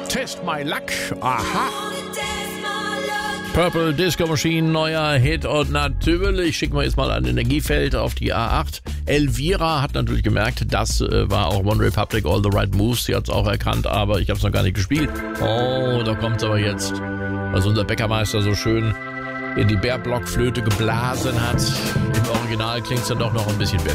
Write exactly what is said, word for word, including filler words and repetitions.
Test My Luck. Aha. Purple Disco Machine, neuer Hit und natürlich schicken wir jetzt mal ein Energiefeld auf die A acht. Elvira hat natürlich gemerkt, das äh, war auch One Republic, All the Right Moves. Sie hat es auch erkannt, aber ich habe es noch gar nicht gespielt. Oh, da kommt es aber jetzt. Was unser Bäckermeister so schön in die Bärblockflöte geblasen hat. Im Original klingt es dann doch noch ein bisschen besser.